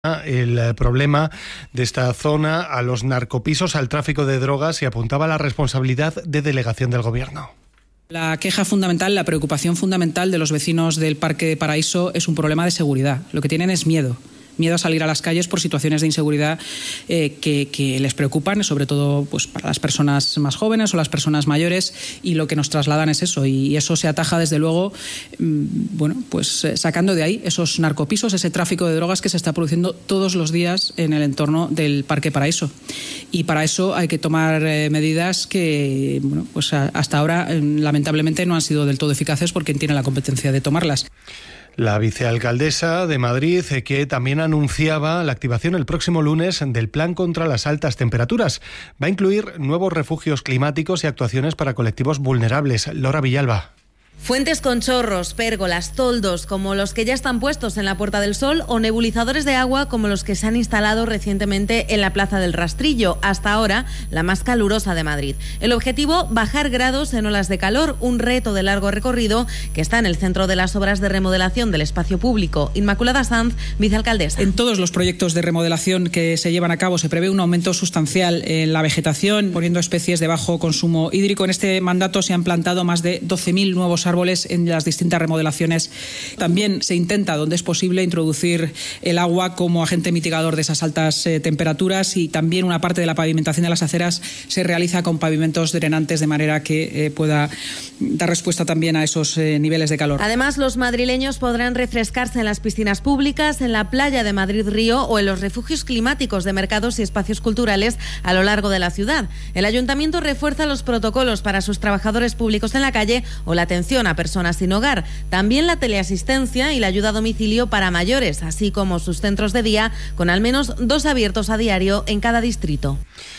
el problema de esta zona a los narcopisos, al tráfico de drogas, y apuntaba a la responsabilidad de delegación del Gobierno. La queja fundamental, la preocupación fundamental de los vecinos del Parque Paraíso es un problema de seguridad. Lo que tienen es miedo a salir a las calles por situaciones de inseguridad que les preocupan, sobre todo pues para las personas más jóvenes o las personas mayores, y lo que nos trasladan es eso, y eso se ataja desde luego sacando de ahí esos narcopisos, ese tráfico de drogas que se está produciendo todos los días en el entorno del Parque Paraíso. Y para eso hay que tomar medidas que hasta ahora lamentablemente no han sido del todo eficaces por quien tiene la competencia de tomarlas. La vicealcaldesa de Madrid, que también anunciaba la activación el próximo lunes del plan contra las altas temperaturas. Va a incluir nuevos refugios climáticos y actuaciones para colectivos vulnerables. Laura Villalba. Fuentes con chorros, pérgolas, toldos como los que ya están puestos en la Puerta del Sol o nebulizadores de agua como los que se han instalado recientemente en la Plaza del Rastrillo, hasta ahora la más calurosa de Madrid. El objetivo, bajar grados en olas de calor, un reto de largo recorrido que está en el centro de las obras de remodelación del espacio público. Inmaculada Sanz, vicealcaldesa. En todos los proyectos de remodelación que se llevan a cabo se prevé un aumento sustancial en la vegetación, poniendo especies de bajo consumo hídrico. En este mandato se han plantado más de 12.000 nuevos árboles en las distintas remodelaciones. También se intenta, donde es posible, introducir el agua como agente mitigador de esas altas temperaturas, y también una parte de la pavimentación de las aceras se realiza con pavimentos drenantes de manera que pueda dar respuesta también a esos niveles de calor. Además, los madrileños podrán refrescarse en las piscinas públicas, en la playa de Madrid Río o en los refugios climáticos de mercados y espacios culturales a lo largo de la ciudad. El ayuntamiento refuerza los protocolos para sus trabajadores públicos en la calle o la atención a personas sin hogar. También la teleasistencia y la ayuda a domicilio para mayores, así como sus centros de día, con al menos 2 abiertos a diario en cada distrito.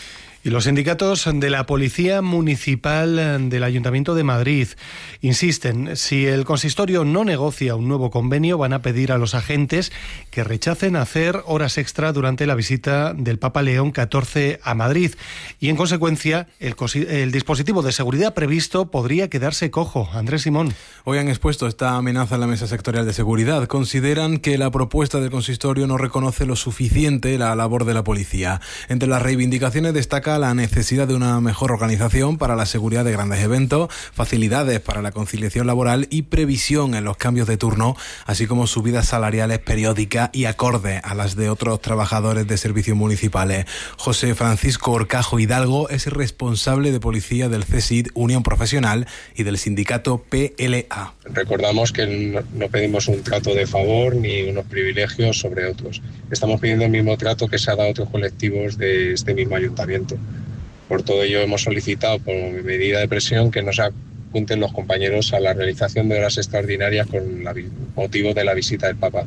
Y los sindicatos de la Policía Municipal del Ayuntamiento de Madrid insisten, si el consistorio no negocia un nuevo convenio, van a pedir a los agentes que rechacen hacer horas extra durante la visita del Papa León XIV a Madrid. Y en consecuencia, el dispositivo de seguridad previsto podría quedarse cojo. Andrés Simón. Hoy han expuesto esta amenaza en la Mesa Sectorial de Seguridad. Consideran que la propuesta del consistorio no reconoce lo suficiente la labor de la policía. Entre las reivindicaciones destaca la necesidad de una mejor organización para la seguridad de grandes eventos, facilidades para la conciliación laboral y previsión en los cambios de turno, así como subidas salariales periódicas y acordes a las de otros trabajadores de servicios municipales. José Francisco Horcajo Hidalgo es el responsable de policía del CSID Unión Profesional y del sindicato PLA. Recordamos que no pedimos un trato de favor ni unos privilegios sobre otros. Estamos pidiendo el mismo trato que se ha dado a otros colectivos de este mismo ayuntamiento. Por todo ello hemos solicitado, por medida de presión, que nos apunten los compañeros a la realización de horas extraordinarias con motivo de la visita del Papa.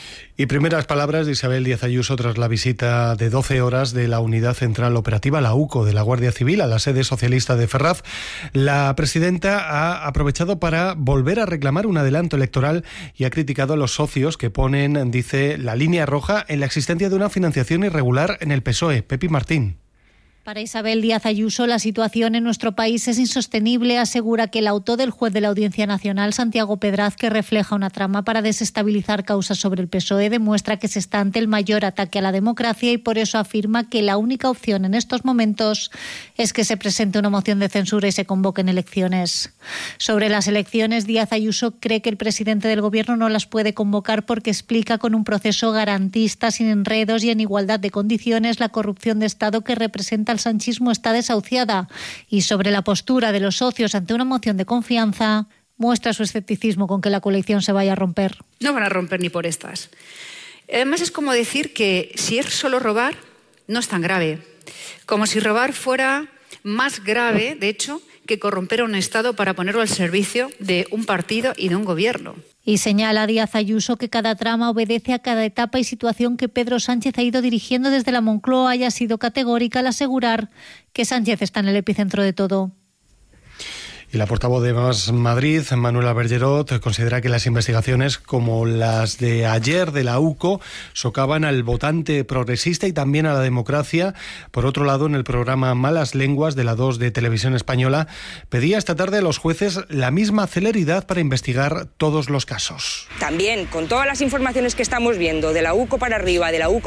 Y primeras palabras de Isabel Díaz Ayuso tras la visita de 12 horas de la Unidad Central Operativa, la UCO, de la Guardia Civil a la sede socialista de Ferraz. La presidenta ha aprovechado para volver a reclamar un adelanto electoral y ha criticado a los socios que ponen, dice, la línea roja en la existencia de una financiación irregular en el PSOE. Pepi Martín. Para Isabel Díaz Ayuso, la situación en nuestro país es insostenible. Asegura que el auto del juez de la Audiencia Nacional, Santiago Pedraz, que refleja una trama para desestabilizar causas sobre el PSOE, demuestra que se está ante el mayor ataque a la democracia, y por eso afirma que la única opción en estos momentos es que se presente una moción de censura y se convoquen elecciones. Sobre las elecciones, Díaz Ayuso cree que el presidente del Gobierno no las puede convocar porque explica con un proceso garantista, sin enredos y en igualdad de condiciones, la corrupción de Estado que representa el sanchismo está desahuciada. Y sobre la postura de los socios ante una moción de confianza, muestra su escepticismo con que la coalición se vaya a romper. No van a romper ni por estas. Además, es como decir que si es solo robar, no es tan grave. Como si robar fuera más grave, de hecho, que corromper a un Estado para ponerlo al servicio de un partido y de un gobierno. Y señala Díaz Ayuso que cada trama obedece a cada etapa y situación que Pedro Sánchez ha ido dirigiendo desde la Moncloa, y ha sido categórica al asegurar que Sánchez está en el epicentro de todo. Y la portavoz de Más Madrid, Manuela Bergerot, considera que las investigaciones como las de ayer de la UCO socavan al votante progresista y también a la democracia. Por otro lado, en el programa Malas Lenguas de la 2 de Televisión Española, pedía esta tarde a los jueces la misma celeridad para investigar todos los casos. También, con todas las informaciones que estamos viendo, de la UCO para arriba, de la UCO